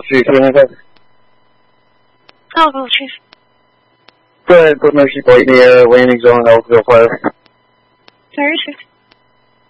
去听听看。 那我不去。 对，不能去保你的维尼中，然后就坏了。 没事。